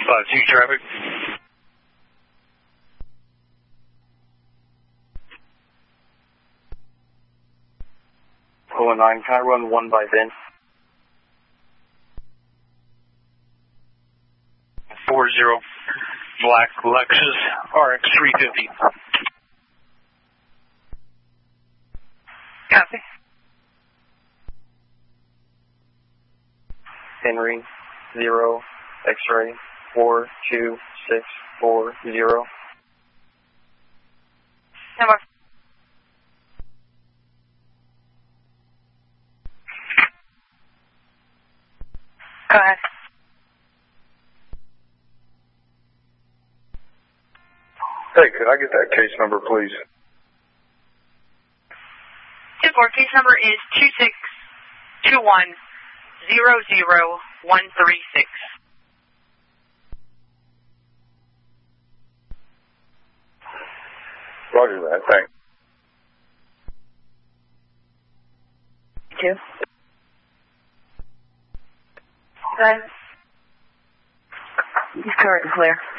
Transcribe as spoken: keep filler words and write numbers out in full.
five two traffic. oh nine, can I run one by Ben? four zero, black Lexus R X three fifty. Copy. Henry, zero, X-ray, four two six four zero. Number. Go ahead. Hey, could I get that case number, please? two four, case number is two six two one zero zero one three six. Roger that, thanks. Two. Go ahead. He's current and clear.